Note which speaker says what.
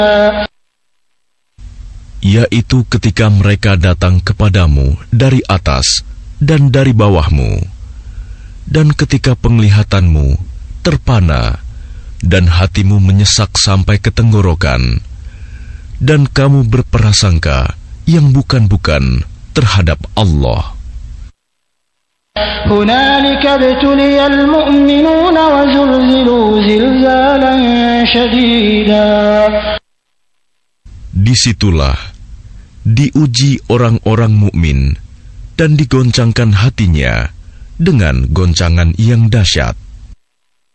Speaker 1: yaitu ketika mereka datang kepadamu dari atas dan dari bawahmu, dan ketika penglihatanmu terpana dan hatimu menyesak sampai ke tenggorokan, dan kamu berprasangka yang bukan-bukan terhadap Allah.
Speaker 2: هنالك ابتلي المؤمنون وزلزلوا زلزالا شديدا.
Speaker 1: Disitulah diuji orang-orang mukmin dan digoncangkan hatinya dengan goncangan yang dahsyat.